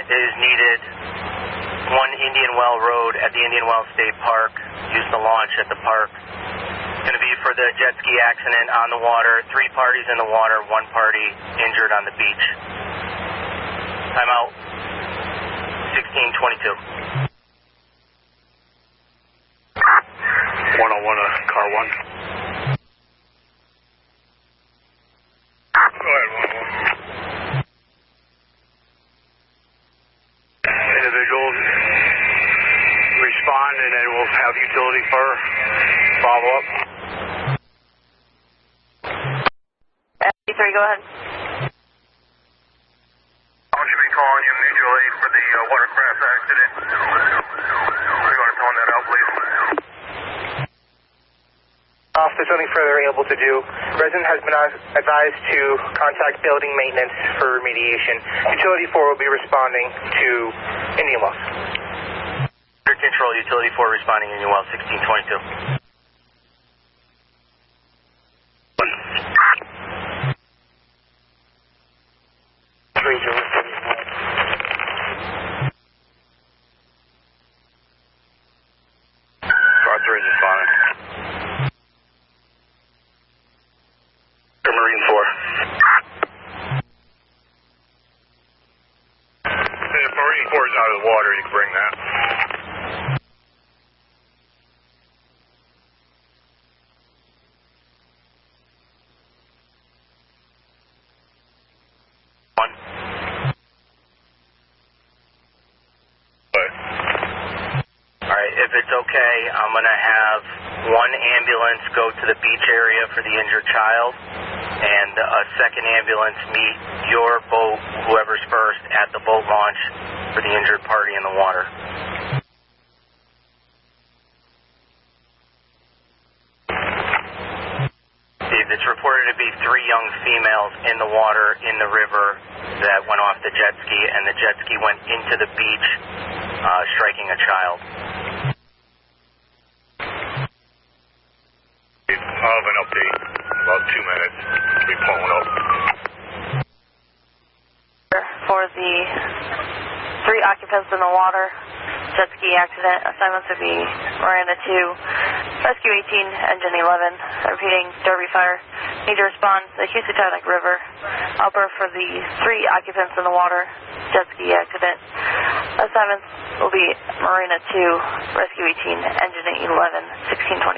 is needed. 1 Indian Well Road at the Indian Well State Park. Use the launch at the park. It's going to be for the jet ski accident on the water. 3 parties in the water, 1 party injured on the beach. Time out. 16:22. 101, car 1. Go ahead, 101. Individuals respond, and then we'll have utility for follow-up. 3, go ahead. I should be calling you mutual aid for the watercraft accident. We're going to tone that out, please. If there's nothing further able to do, resident has been advised to contact building maintenance for remediation. Utility 4 will be responding to Indian Wells. Air Control, Utility 4 responding Indian Wells, 1622. Marine 4. If Marine 4 is out of the water, you can bring that. Alright, if it's okay, I'm going to have 1 ambulance go to the beach area for the injured child, and a 2nd ambulance meet your boat, whoever's first, at the boat launch for the injured party in the water. Steve, it's reported to be 3 young females in the water in the river that went off the jet ski, and the jet ski went into the beach, striking a child. I'll have an update in about 2 minutes. Be pulling up. For the 3 occupants in the water, jet ski accident, assignments would be Miranda 2, Rescue 18, Engine 11, repeating Derby Fire. Need to respond to the Housatonic River. Upper for the 3 occupants in the water, jet ski accident. Assignments will be Marina 2, Rescue 18, Engine 11, 1620.